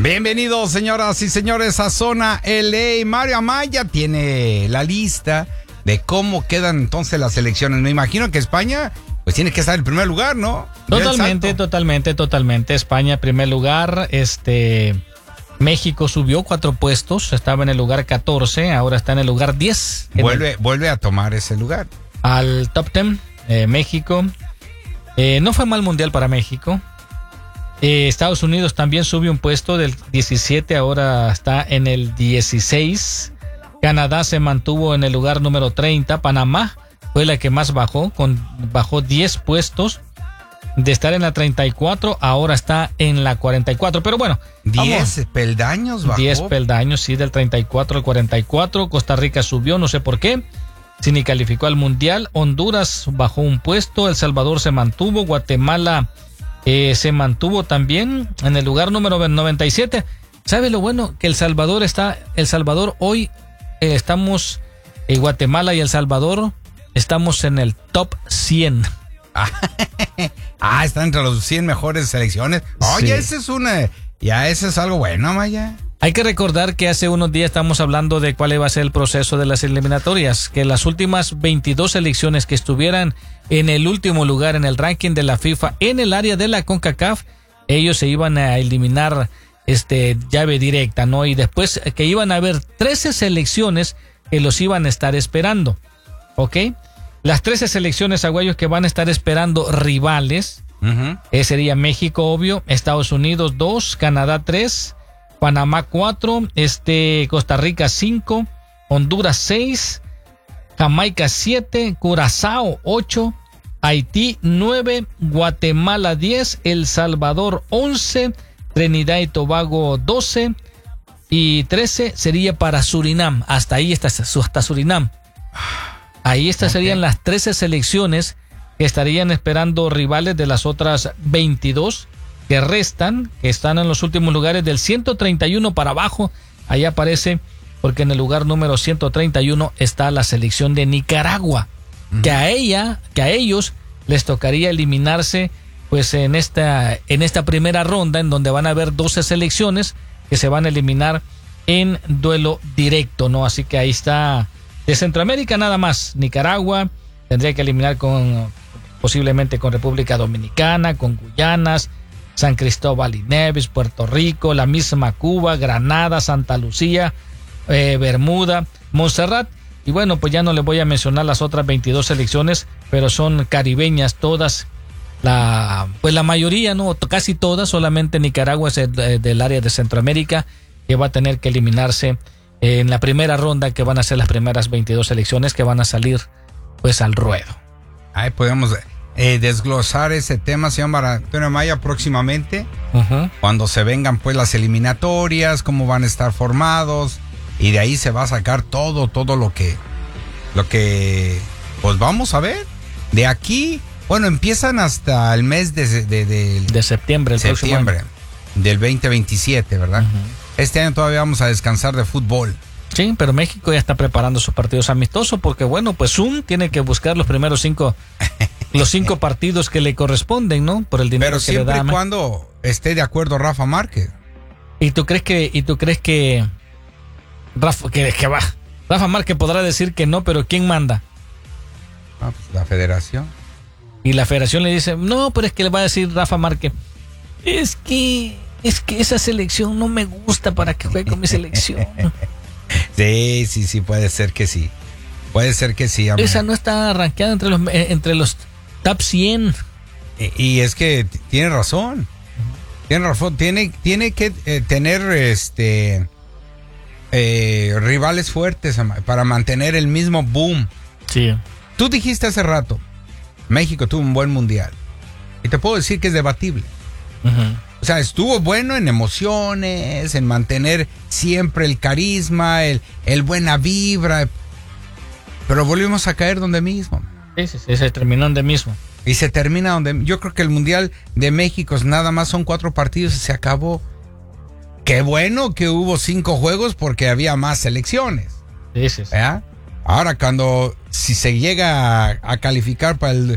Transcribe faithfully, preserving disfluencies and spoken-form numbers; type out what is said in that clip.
Bienvenidos, señoras y señores, a Zona L A. Mario Amaya tiene la lista de cómo quedan entonces las elecciones. Me imagino que España pues tiene que estar en primer lugar, ¿no? Totalmente, totalmente, totalmente. España en primer lugar. Este México subió cuatro puestos, estaba en el lugar catorce, ahora está en el lugar diez. Vuelve, el, vuelve a tomar ese lugar. Al top diez, eh, México. Eh, no fue mal mundial para México. Eh, Estados Unidos también subió un puesto del diecisiete, ahora está en el dieciséis. Canadá se mantuvo en el lugar número treinta. Panamá fue la que más bajó, con, bajó diez puestos. De estar en la treinta y cuatro, ahora está en la cuarenta y cuatro. Pero bueno, diez peldaños bajó. diez peldaños, sí, del treinta y cuatro al cuarenta y cuatro. Costa Rica subió, no sé por qué. Sí, ni calificó al mundial. Honduras bajó un puesto. El Salvador se mantuvo. Guatemala eh, se mantuvo también en el lugar número noventa y siete. ¿Sabe lo bueno? Que El Salvador está, El Salvador hoy eh, estamos, en Guatemala y El Salvador estamos en el top cien. Ah, está entre los cien mejores selecciones. Oye, sí. Ese es una, ya ese es algo bueno, Maya. Hay que recordar que hace unos días estamos hablando de cuál iba a ser el proceso de las eliminatorias, que las últimas veintidós selecciones que estuvieran en el último lugar en el ranking de la FIFA en el área de la CONCACAF, ellos se iban a eliminar este llave directa, ¿no? Y después que iban a haber trece selecciones que los iban a estar esperando, ¿ok? Las trece selecciones, aguayos, que van a estar esperando rivales, uh-huh. eh, sería México, obvio, Estados Unidos dos, Canadá tres, Panamá cuatro, este, Costa Rica cinco, Honduras seis, Jamaica siete, Curazao ocho, Haití nueve, Guatemala diez, El Salvador once, Trinidad y Tobago doce y trece sería para Surinam. Hasta ahí está, hasta Surinam. Ahí estas okay. serían las trece selecciones que estarían esperando rivales de las otras veintidós que restan, que están en los últimos lugares del ciento treinta y uno para abajo. Ahí aparece, porque en el lugar número ciento treinta y uno está la selección de Nicaragua, uh-huh. que a ella, que a ellos les tocaría eliminarse pues en esta, en esta primera ronda, en donde van a haber doce selecciones que se van a eliminar en duelo directo, ¿no? Así que ahí está. De Centroamérica nada más, Nicaragua tendría que eliminar con posiblemente con República Dominicana, con Guyanas, San Cristóbal y Nevis, Puerto Rico, la misma Cuba, Granada, Santa Lucía, eh, Bermuda, Montserrat. Y bueno, pues ya no les voy a mencionar las otras veintidós selecciones, pero son caribeñas todas. La, pues la mayoría, no, casi todas, solamente Nicaragua es el, del área de Centroamérica, que va a tener que eliminarse en la primera ronda, que van a ser las primeras veintidós selecciones que van a salir pues al ruedo. Ahí podemos eh, desglosar ese tema, señor Antonio Amaya, próximamente, uh-huh. cuando se vengan pues las eliminatorias, cómo van a estar formados, y de ahí se va a sacar todo, todo lo que, lo que, pues vamos a ver. De aquí, bueno, empiezan hasta el mes de, de, de, de septiembre, el septiembre del veinte veintisiete, ¿verdad? Uh-huh. Este año todavía vamos a descansar de fútbol. Sí, pero México ya está preparando sus partidos amistosos, porque bueno, pues Zoom tiene que buscar los primeros cinco, los cinco partidos que le corresponden, ¿no? Por el dinero pero que le da. Pero siempre y cuando esté de acuerdo Rafa Márquez. ¿Y tú crees que, y tú crees que Rafa, que, que va, Rafa Márquez podrá decir que no, pero ¿quién manda? Ah, pues la federación. Y la federación le dice, no, pero es que le va a decir Rafa Márquez, es que... es que esa selección no me gusta para que juegue con mi selección. Sí, sí, sí, puede ser que sí. Puede ser que sí, amor. Esa no está rankeada entre los, entre los top cien. Y, y es que t- tiene razón. Tiene razón. Tiene, tiene que eh, tener este eh, rivales fuertes para mantener el mismo boom. Sí. Tú dijiste hace rato, México tuvo un buen mundial. Y te puedo decir que es debatible. Uh-huh. O sea, estuvo bueno en emociones, en mantener siempre el carisma, el, el buena vibra, pero volvimos a caer donde mismo. Sí, sí, sí, se terminó donde mismo. Y se termina donde... Yo creo que el Mundial de México nada más son cuatro partidos y se acabó. Qué bueno que hubo cinco juegos porque había más selecciones. Sí, sí, sí. ¿Verdad? Ahora, cuando si se llega a, a calificar para el